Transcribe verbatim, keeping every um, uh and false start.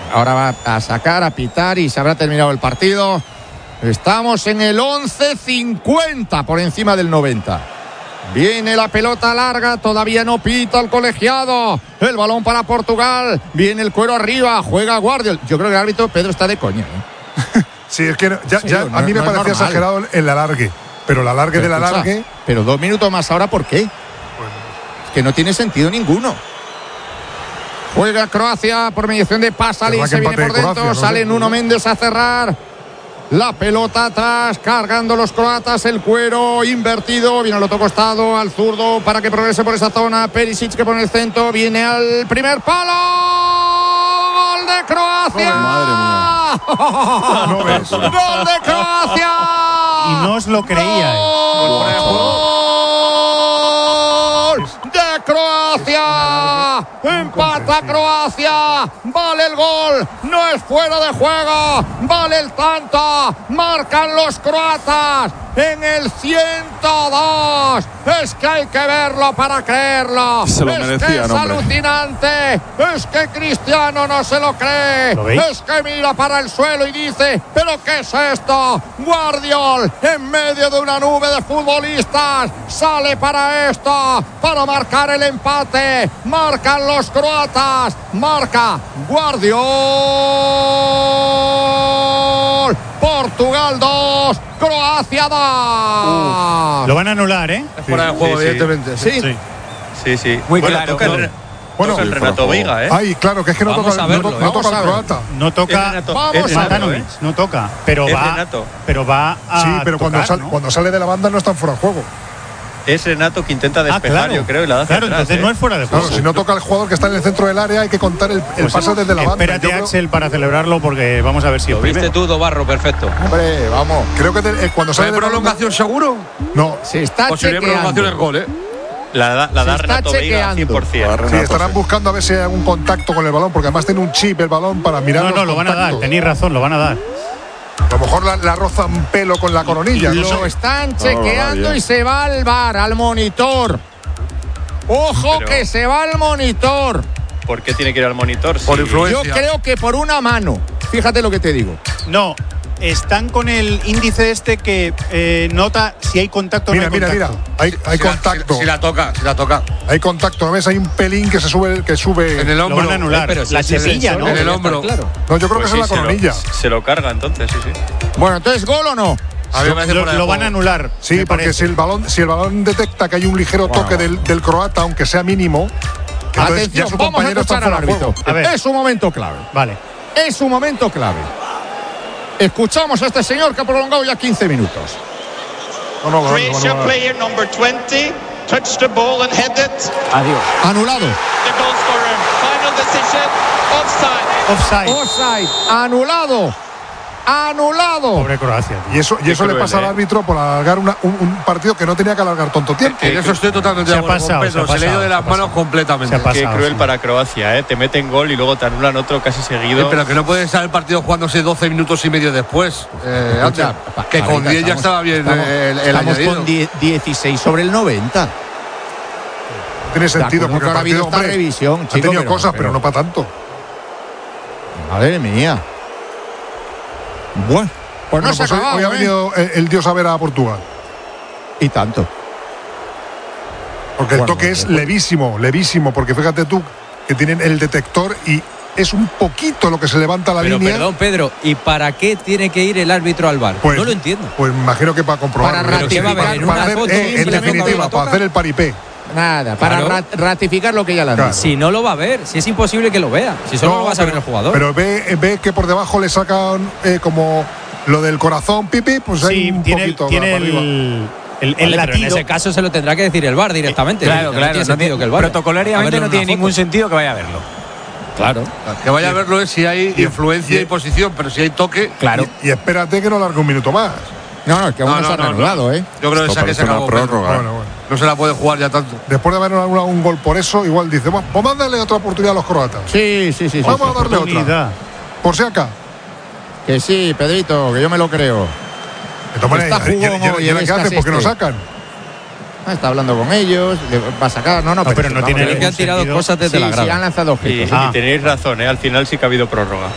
Ahora va a sacar, a pitar y se habrá terminado el partido. Estamos en el once cincuenta por encima del noventa. Viene la pelota larga, todavía no pita el colegiado. El balón para Portugal. Viene el cuero arriba, juega Guardiola. Yo creo que el árbitro, Pedro, está de coña, ¿eh? Sí, es que ya, sí, ya no, a mí me no parecía exagerado el alargue. Pero el alargue del alargue. Pero dos minutos más ahora, ¿por qué? Bueno. Es que no tiene sentido ninguno. Juega Croacia por mediación de Pasalic, se viene por dentro, Croacia, ¿no? Sale Nuno Méndez a cerrar. La pelota atrás, cargando los croatas, el cuero invertido, viene al otro costado, al zurdo, para que progrese por esa zona. Perisic que pone el centro, viene al primer palo. ¡Gol de Croacia! Oh, madre mía. No ves. ¡Gol de Croacia! Y no os lo creía. ¡Gol de Croacia! Empata Croacia, vale el gol, no es fuera de juego, vale el tanto, marcan los croatas en el ciento dos. Es que hay que verlo para creerlo. Se lo es merecía, que es no, hombre. alucinante, es que Cristiano no se lo cree. ¿Lo veis? Es que mira para el suelo y dice, ¿pero qué es esto? Guardiola en medio de una nube de futbolistas sale para esto, para marcar el empate. Marcan los croatas, marca Guardiola. Portugal dos, Croacia dos. Lo van a anular, ¿eh? Es fuera de juego, sí, sí. evidentemente. Sí. Sí. Sí, sí. Muy bueno, claro, toca ¿no? el, Bueno, toca el sí, Renato fuera de Veiga, ¿eh? Ay, claro, que es que no Vamos toca, a no, verlo, to- ¿eh? no toca Vamos a el verlo. croata. No Es toca Renato, Vamos es a Renato, Matanovic, ¿eh? no toca, pero Es va, Renato. pero va a Sí, pero cuando, tocar, sal- ¿no? cuando sale de la banda no está fuera de juego. Es Renato que intenta Ah, despejar, claro. yo creo, y la da hacia Claro, atrás, entonces ¿eh? no es fuera de juego. Claro, si no toca el jugador que está en el centro del área hay que contar el, el Pues pase desde la banda. espérate, Yo creo- Axel, para celebrarlo porque vamos a ver si Lo es viste primero. tú, Dobarro, perfecto. Hombre, vamos. Creo que de- eh, cuando sale ¿Hay de la banda- prolongación seguro? No, Se está Posible chequeando. prolongación es gol, ¿eh? La da, la Se da está Renato Veiga chequeando. cien por cien. Va sí, Renato, estarán sí. buscando a ver si hay algún contacto con el balón, porque además tiene un chip el balón para mirar No, los no, lo van a dar, contactos. tenéis razón, lo van a dar. A lo mejor la, la roza un pelo con la coronilla. No Lo sé. están No, chequeando no, no, y se va al bar, al monitor. Ojo Pero- que se va al monitor. ¿Por qué tiene que ir al monitor? Por Sí. influencia. Yo creo que por una mano. Fíjate lo que te digo. No, están con el índice este que eh, nota si hay contacto o Mira, no hay mira, mira. contacto. Hay, hay Si la- contacto. Si, si la toca, si la toca. Hay contacto. ¿No ves? Hay un pelín que se sube. Que sube. En el Lo hombro. van a anular. Pero si la es el cepilla, sensor, ¿no? En el debería hombro. estar claro. No, yo creo Pues que es en sí, la se lo- coronilla. Se lo carga entonces, sí, sí. Bueno, entonces, ¿gol o no? A mí me parece Lo, fuera de lo van a juego. anular. Sí, me porque parece. si el balón, si el balón detecta que hay un ligero toque del, del croata, aunque sea mínimo, entonces Atención, ya su vamos a compañero está escuchar al fuera de árbitro. juego. A ver. Es un momento clave. Vale. Es un momento clave. Escuchamos a este señor que ha prolongado ya quince minutos. No, no, no, no, Croatia no, no. player number twenty touched the ball and headed. Adiós. Anulado. The goal scorer. Final decision. Offside. Offside. Offside. Anulado. Anulado. Pobre Croacia. tío. Y eso, y eso le cruel, pasa ¿eh? al árbitro por alargar una- un, un partido que no tenía que alargar tonto tiempo. En eso estoy totalmente Se de ha acuerdo pasado, con se ha Pedro. Se, le ha ido pasado, de se ha las manos pasado. completamente. Se ha pasado. Qué cruel sí. para Croacia, ¿eh? Te meten gol y luego te anulan otro casi seguido. Sí, pero que no puede estar el partido jugándose doce minutos y medio después. Eh, Escucha, Ángel, pa- que con ahorita diez ya estamos- estaba bien estamos- eh, el, el estamos añadido. con die- dieciséis sobre el noventa. No tiene sentido De acuerdo porque que el ahora ha habido partido, esta hombre, revisión, ha chico, tenido pero- cosas, pero, pero- no para tanto. Madre mía. Bueno, pues no Bueno, se ha pues hoy, acabado, hoy ha ¿eh? venido el, el dios a ver a Portugal. Y tanto. Porque el Bueno, toque es después- levísimo, levísimo. Porque fíjate tú que tienen el detector y es un poquito lo que se levanta la Pero línea. perdón, Pedro, ¿y para qué tiene que ir el árbitro al VAR? Pues- no lo entiendo. Pues me imagino que para comprobar. Para Pero ¿qué va a haber? ¿En una hacer, foto eh, en simplemente definitiva, la para toca? hacer el paripé. Nada, para Claro. ra- ratificar lo que ya le han Claro. dicho. Si no lo va a ver, si es imposible que lo vea. Si solo No, lo vas a ver pero- el jugador. Pero ve, ve que por debajo le sacan eh, como lo del corazón, pipi, pues hay Sí, un tiene, poquito tiene para arriba. el, el, el Vale, pero en latido. ese caso se lo tendrá que decir el VAR directamente. Claro, No claro. tiene no sentido tiene- que el VAR. protocolariamente no tiene ningún sentido. sentido que vaya a verlo. Claro. Que vaya a verlo es si hay Y- influencia y- y, posición, pero si hay toque. Claro. Y, y espérate que no largue un minuto más. No, no, es que aún no, No, no, se ha no, reanudado, ¿eh? Yo creo que Esto esa que se parece una acabó. Pedro. prórroga. Bueno, bueno. No se la puede jugar ya tanto. Después de haber anulado un gol por eso, igual dice, "Bueno, vamos a darle otra oportunidad a los croatas. Sí, sí, sí. sí, Vamos sí. a darle otra. Oportunidad. Por si acá. Que sí, Pedrito, que yo me lo creo. De todas maneras, Está ¿y- y- y- jugón y- hoy, y ahora el qué hace? ¿Por qué no este. sacan? Ah, está hablando con ellos, le va a sacar. No, no, No, pero no vamos, tiene creo Creo que han tirado sentido. cosas desde sí, la sí, grada. han lanzado Y, objetos. y Ah. tenéis razón, ¿eh? Al final sí que ha habido prórroga.